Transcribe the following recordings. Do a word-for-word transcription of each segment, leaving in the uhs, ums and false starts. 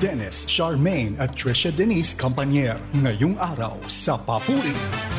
Dennis Charmaine at Trisha Denise Campanier. Ngayong araw sa Papuri.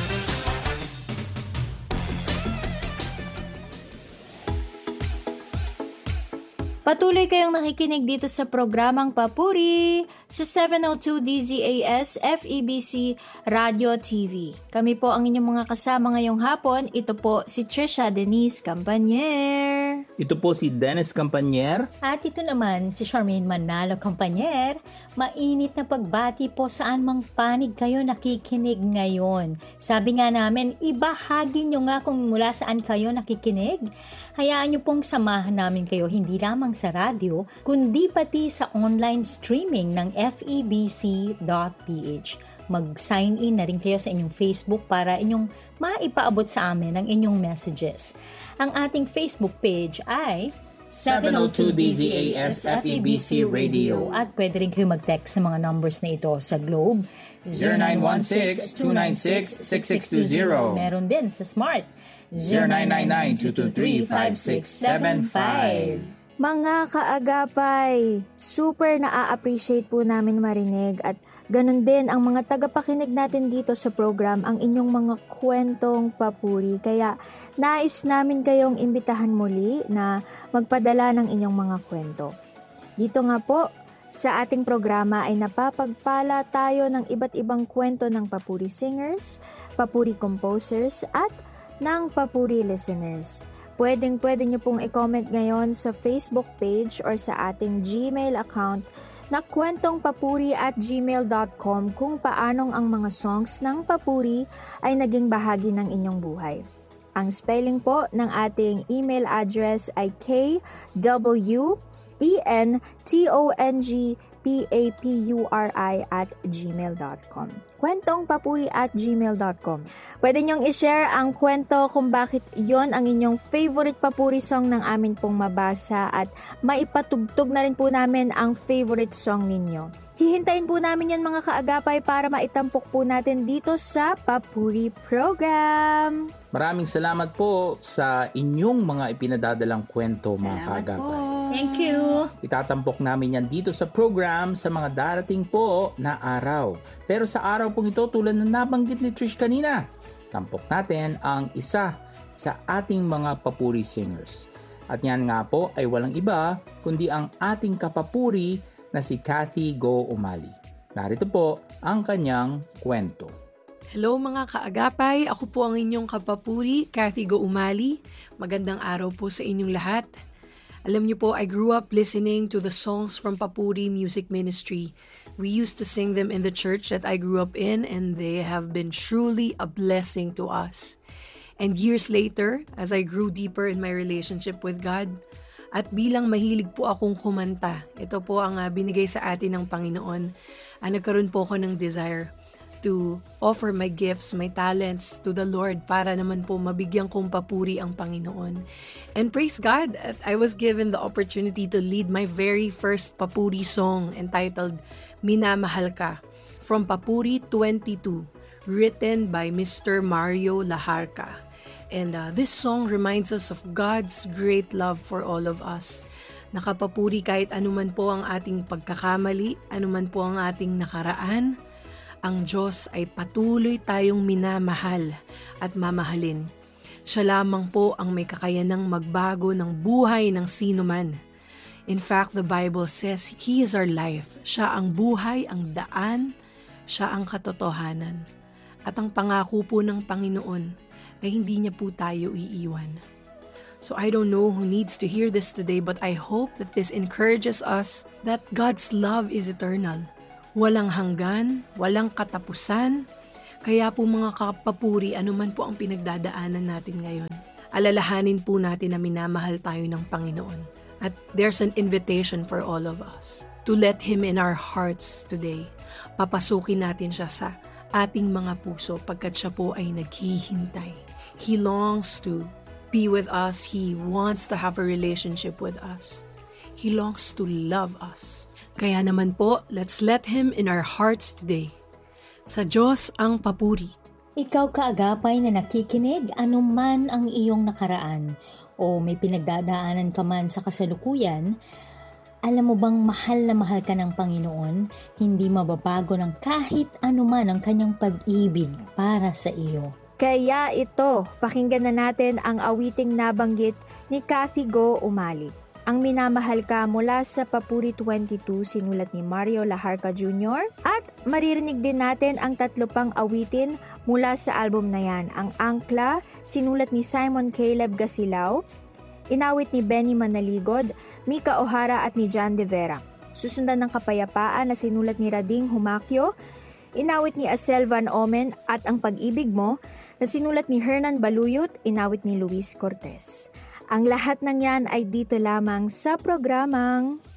Patuloy kayong nakikinig dito sa programang Papuri sa seven oh two D Z A S F E B C Radio T V. Kami po ang inyong mga kasama ngayong hapon. Ito po si Trisha Denise Campanier. Ito po si Dennis Campanier. At ito naman si Charmaine Manalo Campanier. Mainit na pagbati po saan mang panig kayo nakikinig ngayon. Sabi nga namin, ibahagi nyo nga kung mula saan kayo nakikinig. Hayaan nyo pong samahan namin kayo hindi lamang sa radyo, kundi pati sa online streaming ng F E B C dot P H. Mag-sign in na rin kayo sa inyong Facebook para inyong maipaabot sa amin ang inyong messages. Ang ating Facebook page ay seven oh two D Z A S F E B C Radio. At pwede rin kayo mag-text sa mga numbers na ito sa Globe zero nine one six two nine six six six two zero. Meron din sa Smart zero nine nine nine two two three five six seven five. Mga kaagapay, super na-appreciate po namin marinig at ganun din ang mga tagapakinig natin dito sa program ang inyong mga kwentong papuri. Kaya nais namin kayong imbitahan muli na magpadala ng inyong mga kwento. Dito nga po, sa ating programa ay napapagpala tayo ng iba't ibang kwento ng papuri singers, papuri composers at ng papuri listeners. Pwedeng pwede nyo pong i-comment ngayon sa Facebook page or sa ating Gmail account na kwentongpapuri at gmail dot com kung paanong ang mga songs ng papuri ay naging bahagi ng inyong buhay. Ang spelling po ng ating email address ay k w e n t o n g p a p u r i at gmail dot com. kwentongpapuri at gmail dot com. Pwede nyong i-share ang kwento kung bakit yon ang inyong favorite papuri song ng amin pong mabasa at maipatugtog na rin po namin ang favorite song ninyo. Hihintayin po namin yan mga kaagapay para maitampok po natin dito sa Papuri Program. Maraming salamat po sa inyong mga ipinadadalang kwento mga kaagapay. Thank you. Itatampok namin yan dito sa program sa mga darating po na araw. Pero sa araw pong ito, tulad na nabanggit ni Trish kanina, tampok natin ang isa sa ating mga papuri singers. At yan nga po ay walang iba kundi ang ating kapapuri na si Cathy Go Umali. Narito po ang kanyang kwento. Hello mga kaagapay, ako po ang inyong kapapuri, Cathy Go Umali. Magandang araw po sa inyong lahat. Alam niyo po, I grew up listening to the songs from Papuri Music Ministry. We used to sing them in the church that I grew up in and they have been truly a blessing to us. And years later, as I grew deeper in my relationship with God, at bilang mahilig po akong kumanta, ito po ang uh, binigay sa atin ng Panginoon, uh, nagkaroon po ako ng desire to offer my gifts, my talents to the Lord para naman po mabigyan kong papuri ang Panginoon. And praise God, I was given the opportunity to lead my very first papuri song entitled Minamahal Ka from Papuri twenty-two, written by Mister Mario Laharca. And uh, this song reminds us of God's great love for all of us. Nakapapuri kahit anuman po ang ating pagkakamali, anuman po ang ating nakaraan, ang Diyos ay patuloy tayong minamahal at mamahalin. Siya lamang po ang may kakayanang magbago ng buhay ng sino man. In fact, the Bible says, He is our life. Siya ang buhay, ang daan, siya ang katotohanan. At ang pangako po ng Panginoon ay hindi niya po tayo iiwan. So I don't know who needs to hear this today, but I hope that this encourages us that God's love is eternal. Walang hanggan, walang katapusan. Kaya po mga kapapuri, anuman po ang pinagdadaanan natin ngayon, alalahanin po natin na minamahal tayo ng Panginoon. At there's an invitation for all of us to let Him in our hearts today. Papasukin natin siya sa ating mga puso pagkat siya po ay naghihintay. He longs to be with us. He wants to have a relationship with us. He longs to love us. Kaya naman po, let's let Him in our hearts today. Sa Diyos ang papuri. Ikaw kaagapay na nakikinig, anuman ang iyong nakaraan o may pinagdadaanan ka man sa kasalukuyan, Alam mo bang mahal na mahal ka ng Panginoon? Hindi mababago ng kahit anuman ang kanyang pag-ibig para sa iyo. Kaya ito, pakinggan na natin ang awiting nabanggit ni Cathy Go Umali. Ang Minamahal Ka mula sa Papuri twenty-two, sinulat ni Mario Laharca Junior At maririnig din natin ang tatlo pang awitin mula sa album na yan. Ang Angkla, sinulat ni Simon Caleb Gasilao. Inawit ni Benny Manaligod, Mika O'Hara at ni John De Vera. Susundan ng Kapayapaan na sinulat ni Rading Humakyo. Inawit ni Asel Van Omen at Ang Pag-ibig Mo na sinulat ni Hernan Baluyot, inawit ni Luis Cortez. Ang lahat ng yan ay dito lamang sa programang